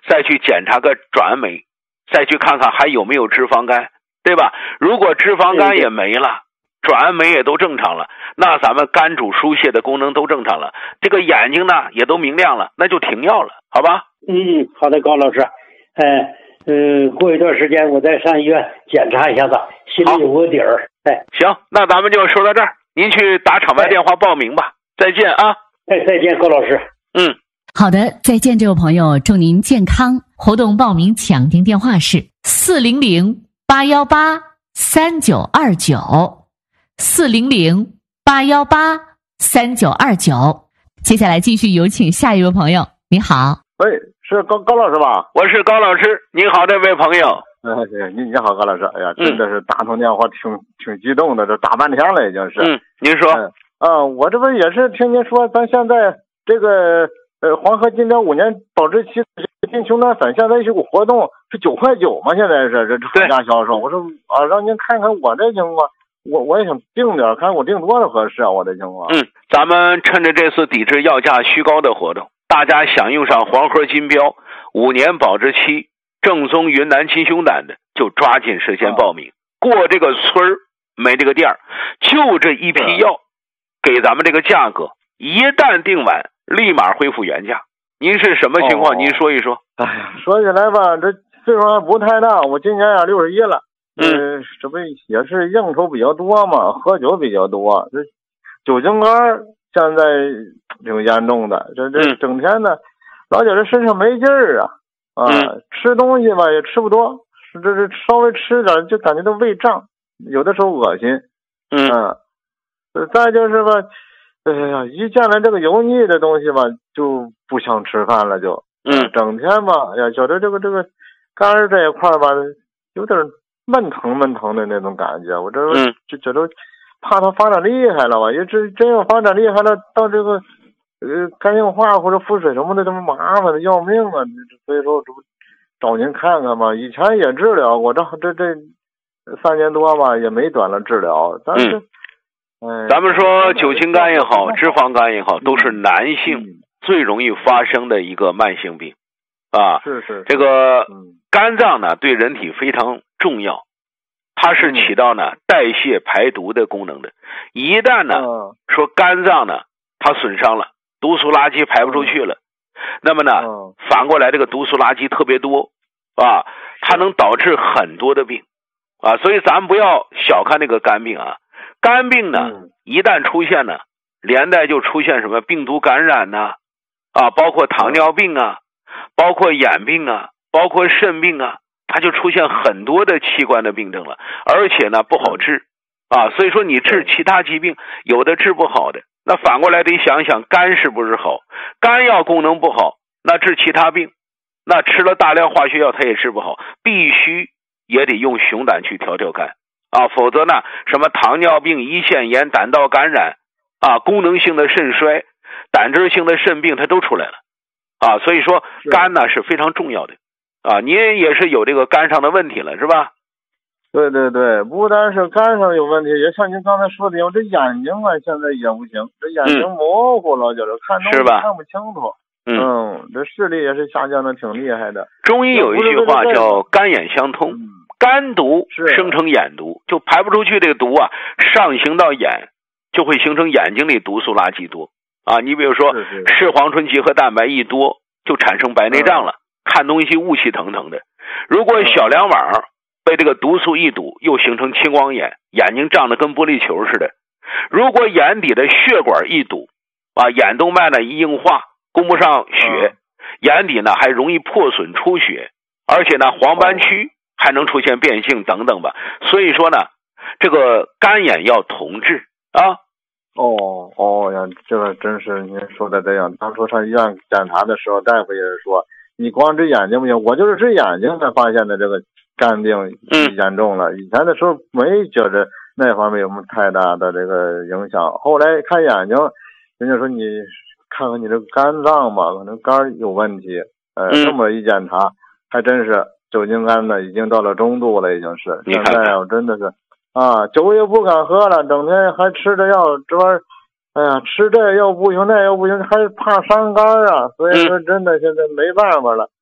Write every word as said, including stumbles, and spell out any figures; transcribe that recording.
再去检查个转酶，再去看看还有没有脂肪肝，对吧？如果脂肪肝也没了，转酶也都正常了，那咱们肝主疏泄的功能都正常了，这个眼睛呢也都明亮了，那就停药了，好吧？ 嗯，好的，高老师。哎，嗯，过一段时间我再上医院检查一下子，心里有个底儿。哎， 行，那咱们就说到这儿，您去打场外电话报名吧。再见啊！ 哎，再见，高老师。 嗯， 好的，再见，这位朋友，祝您健康。活动报名抢订电话是四零零八幺八三九二九，四零零八幺八三九二九。接下来继续有请下一位朋友，你好。 喂，是高高老师吧？ 我是高老师，您好，这位朋友。 哎，你你好，高老师。哎呀，真的是打通电话挺挺激动的，这打半天了已经是。 嗯，您说。 嗯，啊，我这不也是听您说，咱现在这个呃黄河金标五年保质期进穷丹粉，现在有个活动是九块九嘛，现在是这厂家销售。我说啊，让您看看我这情况，我我也想定点，看我定多少合适啊，我这情况。 嗯，咱们趁着这次抵制药价虚高的活动，大家想用上黄河金标五年保质期正宗云南金胸胆的，就抓紧时间报名。啊、过这个村儿没这个店儿，就这一批药，给咱们这个价格，一旦定完，立马恢复原价。您是什么情况？哦、您说一说。 哎呀，说起来吧，这岁数还不太大，我今年呀六十一了。嗯、呃，这不也是应酬比较多嘛，喝酒比较多，这酒精肝现在挺严重的，这这整天的，老觉得身上没劲儿啊。啊、嗯，吃东西吧也吃不多，这这稍微吃点就感觉到胃胀，有的时候恶心。 嗯， 啊、再就是吧，哎呀，一见了这个油腻的东西吧，就不想吃饭了就。 嗯， 整天吧，哎呀，觉得这个这个肝儿这一块吧，有点闷疼闷疼的那种感觉。我这就觉得怕它发展厉害了吧，也这真要发展厉害了，到这个。呃，肝硬化或者腹水什么的，这么麻烦的要命啊！所以说，这不找您看看吧。以前也治疗过，这这这三年多吧，也没短了治疗。但是， 嗯，哎、咱们说酒精肝也好，脂肪肝也好，都是男性最容易发生的一个慢性病啊。 是是。 这个肝脏呢，对人体非常重要，它是起到呢代谢排毒的功能的。一旦呢说肝脏呢它损伤了，毒素垃圾排不出去了，那么呢， 嗯、 反过来这个毒素垃圾特别多啊，它能导致很多的病啊，所以咱们不要小看这个肝病啊。肝病呢， 嗯、 一旦出现呢，连带就出现什么病毒感染呐、啊，啊，包括糖尿病啊，包括眼病啊，包括肾病啊，它就出现很多的器官的病症了，而且呢不好治啊，所以说你治其他疾病有的治不好的。那反过来得想想肝是不是好，肝要功能不好，那治其他病，那吃了大量化学药它也治不好，必须也得用熊胆去调调肝啊，否则呢，什么糖尿病、胰腺炎、胆道感染啊，功能性的肾衰、胆汁性的肾病它都出来了啊，所以说肝呢是非常重要的啊，您也是有这个肝上的问题了是吧？ 对对对，不单是肝上有问题，也像您刚才说的，我这眼睛啊现在也不行，这眼睛模糊了，就是看东西看不清楚。 嗯, 嗯，这视力也是下降的挺厉害的。 中医有一句话叫肝眼相通， 嗯、 肝毒生成眼毒，就排不出去这个毒啊，上行到眼，就会形成眼睛里毒素垃圾多啊。你比如说视黄醇集合蛋白一多，就产生白内障了，嗯、看东西雾气腾腾的。如果小梁网被这个毒素一堵，又形成青光眼，眼睛胀得跟玻璃球似的。如果眼底的血管一堵啊，眼动脉呢一硬化，供不上血， 嗯、 眼底呢还容易破损出血，而且呢黄斑区还能出现变性等等吧。所以说呢，这个干眼要同治啊。 哦哦呀，这个真是您说的这样。当初上医院检查的时候，大夫也是说，你光治眼睛不行，我就是治眼睛才发现的这个肝病严重了。嗯、以前的时候没觉着那方面有什么太大的这个影响，后来看眼睛，人家说你看看你这个肝脏吧，可能肝有问题。呃，这么一检查，还真是酒精肝呢，已经到了中度了，已经是。现在我真的是啊，酒也不敢喝了，整天还吃着药，这玩意儿，哎呀，吃这又不行，那又不行，还怕伤肝啊。所以说，真的现在没办法了。